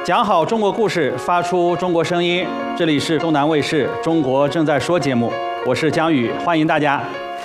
讲好中国故事，发出中国声音。这里是东南卫视《中国正在说》节目，我是姜宇，欢迎大家。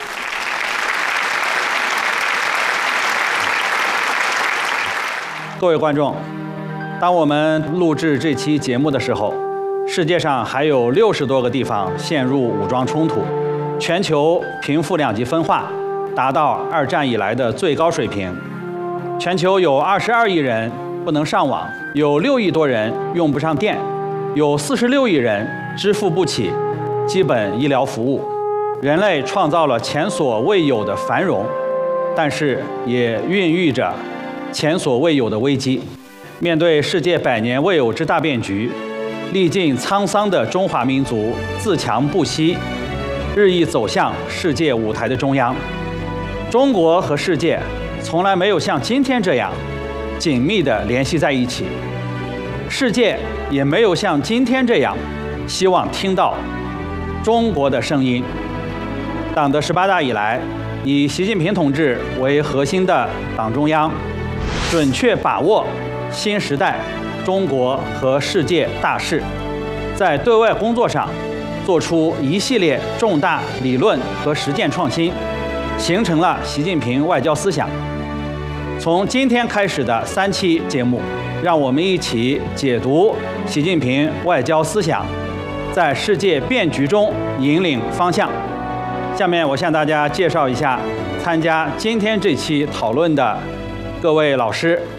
各位观众，当我们录制这期节目的时候，世界上还有60多个地方陷入武装冲突，全球贫富两极分化达到2战以来的最高水平，全球有22亿人不能上网，有6亿多人用不上电，有46亿人支付不起基本医疗服务。人类创造了前所未有的繁荣，但是也孕育着前所未有的危机。面对世界100年未有之大变局，历尽沧桑的中华民族自强不息，日益走向世界舞台的中央。中国和世界从来没有像今天这样紧密地联系在一起，世界也没有像今天这样希望听到中国的声音。党的18大以来，以习近平同志为核心的党中央，准确把握新时代中国和世界大势，在对外工作上做出一系列重大理论和实践创新，形成了习近平外交思想。从今天开始的3期节目，让我们一起解读习近平外交思想，在世界变局中引领方向。下面我向大家介绍一下参加今天这期讨论的各位老师。